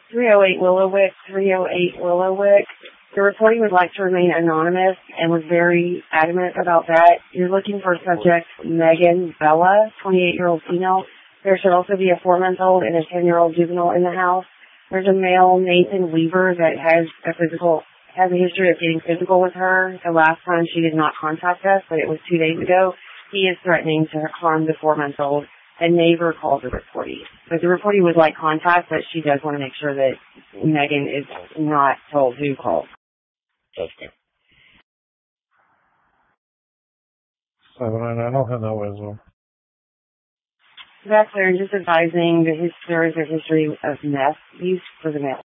308 Willowwick, 308 Willowwick. The reporting would like to remain anonymous and was very adamant about that. You're looking for subject Megan Bella, 28-year-old female. There should also be a 4-month-old and a 10-year-old juvenile in the house. There's a male, Nathan Weaver, that has a history of getting physical with her. The last time she did not contact us, but it was 2 days ago. He is threatening to harm the 4-month-old. A neighbor called the reportee. But the reportee would like contact, but she does want to make sure that Megan is not told who called. Okay. 799, hello, Israel. That's clear. Just advising that there is a history of meth use for the male.